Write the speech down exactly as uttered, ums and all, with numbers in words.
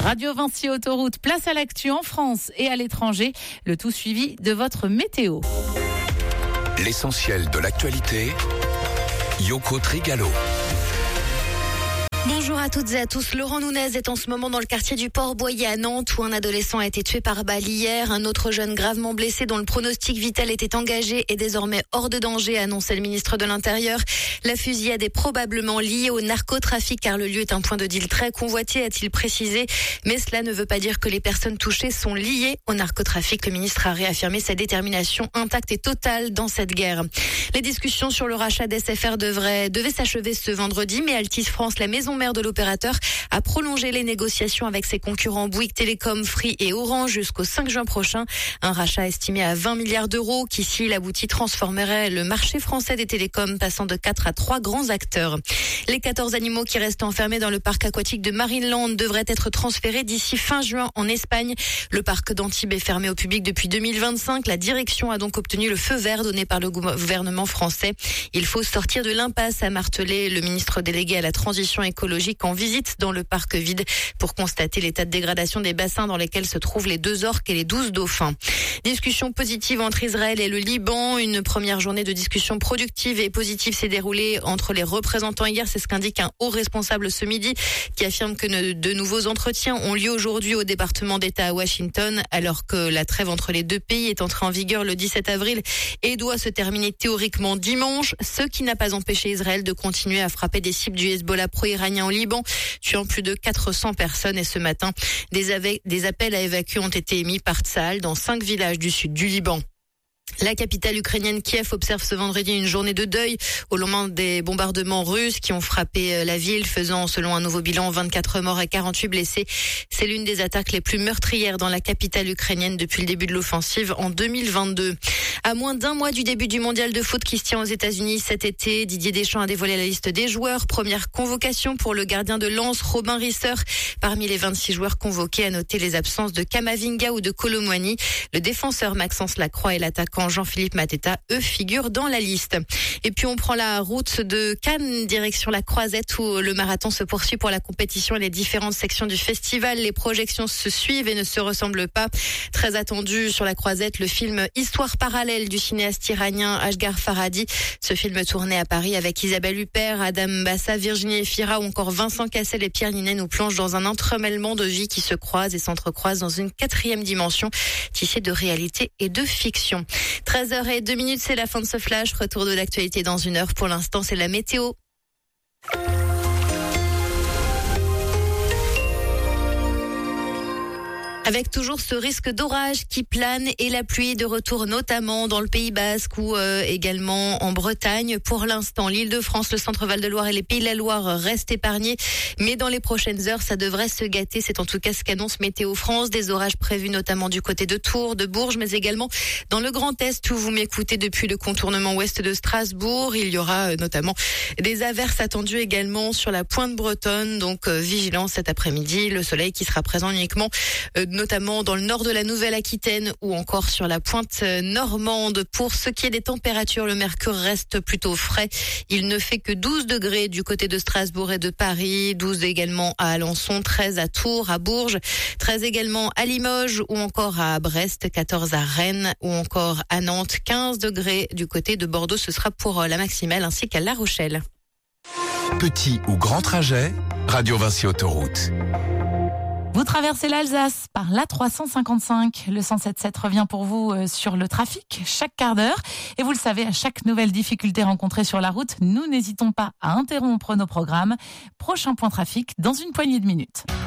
Radio Vinci Autoroute, place à l'actu en France et à l'étranger. Le tout suivi de votre météo. L'essentiel de l'actualité, Yoko Trigalo. Bonjour à toutes et à tous. Laurent Nunez est en ce moment dans le quartier du Port-Boyer à Nantes où un adolescent a été tué par balle hier. Un autre jeune gravement blessé dont le pronostic vital était engagé est désormais hors de danger, a annoncé le ministre de l'Intérieur. La fusillade est probablement liée au narcotrafic car le lieu est un point de deal très convoité, a-t-il précisé. Mais cela ne veut pas dire que les personnes touchées sont liées au narcotrafic. Le ministre a réaffirmé sa détermination intacte et totale dans cette guerre. Les discussions sur le rachat d'S F R devraient, devaient s'achever ce vendredi, mais Altice France, la maison mère de l'opérateur, a prolongé les négociations avec ses concurrents Bouygues Télécom, Free et Orange jusqu'au cinq juin prochain. Un rachat estimé à vingt milliards d'euros qui, s'il aboutit, transformerait le marché français des télécoms, passant de quatre à trois grands acteurs. Les quatorze animaux qui restent enfermés dans le parc aquatique de Marineland devraient être transférés d'ici fin juin en Espagne. Le parc d'Antibes est fermé au public depuis deux mille vingt-cinq. La direction a donc obtenu le feu vert donné par le gouvernement français. Il faut sortir de l'impasse, a martelé le ministre délégué à la transition écologique en visite dans le parc vide pour constater l'état de dégradation des bassins dans lesquels se trouvent les deux orques et les douze dauphins. Discussion positive entre Israël et le Liban. Une première journée de discussion productive et positive s'est déroulée entre les représentants hier. C'est ce qu'indique un haut responsable ce midi qui affirme que de nouveaux entretiens ont lieu aujourd'hui au département d'État à Washington alors que la trêve entre les deux pays est entrée en vigueur le dix-sept avril et doit se terminer théoriquement dimanche, ce qui n'a pas empêché Israël de continuer à frapper des cibles du Hezbollah pro-iranien au Liban, tuant plus de quatre cents personnes. Et ce matin, des, ave- des appels à évacuer ont été émis par Tsahal dans cinq villages du sud du Liban. La capitale ukrainienne Kiev observe ce vendredi une journée de deuil au lendemain des bombardements russes qui ont frappé la ville, faisant selon un nouveau bilan vingt-quatre morts et quarante-huit blessés. C'est l'une des attaques les plus meurtrières dans la capitale ukrainienne depuis le début de l'offensive en deux mille vingt-deux. À moins d'un mois du début du mondial de foot qui se tient aux États-Unis cet été, Didier Deschamps a dévoilé la liste des joueurs. Première convocation pour le gardien de Lens, Robin Risser. Parmi les vingt-six joueurs convoqués, à noter les absences de Kamavinga ou de Kolo Muani. Le défenseur Maxence Lacroix et l'attaquant Jean-Philippe Mateta, eux, figurent dans la liste. Et puis on prend la route de Cannes, direction la Croisette, où le marathon se poursuit pour la compétition et les différentes sections du festival. Les projections se suivent et ne se ressemblent pas. Très attendu sur la Croisette, le film Histoire parallèle du cinéaste iranien Asghar Farhadi. Ce film tourné à Paris avec Isabelle Huppert, Adam Bassa, Virginie Efira ou encore Vincent Cassel et Pierre Ninet nous plongent dans un entremêlement de vies qui se croisent et s'entrecroisent dans une quatrième dimension tissée de réalité et de fiction. treize heures zéro deux minutes, c'est la fin de ce flash. Retour de l'actualité dans une heure. Pour l'instant, c'est la météo. Avec toujours ce risque d'orage qui plane et la pluie de retour notamment dans le Pays Basque ou euh, également en Bretagne. Pour l'instant, l'Île-de-France, le centre-Val de Loire et les Pays de la Loire restent épargnés. Mais dans les prochaines heures, ça devrait se gâter. C'est en tout cas ce qu'annonce Météo France. Des orages prévus notamment du côté de Tours, de Bourges, mais également dans le Grand Est où vous m'écoutez depuis le contournement ouest de Strasbourg. Il y aura euh, notamment des averses attendues également sur la pointe bretonne. Donc euh, vigilance cet après-midi. Le soleil qui sera présent uniquement euh, notamment dans le nord de la Nouvelle-Aquitaine ou encore sur la pointe normande. Pour ce qui est des températures, le mercure reste plutôt frais. Il ne fait que douze degrés du côté de Strasbourg et de Paris, douze également à Alençon, treize à Tours, à Bourges, treize également à Limoges ou encore à Brest, quatorze à Rennes ou encore à Nantes, quinze degrés du côté de Bordeaux. Ce sera pour la maximale ainsi qu'à La Rochelle. Petit ou grand trajet, Radio Vinci Autoroute. Vous traversez l'Alsace par l'A trois cent cinquante-cinq. Le cent sept sept revient pour vous sur le trafic chaque quart d'heure. Et vous le savez, à chaque nouvelle difficulté rencontrée sur la route, nous n'hésitons pas à interrompre nos programmes. Prochain point trafic dans une poignée de minutes.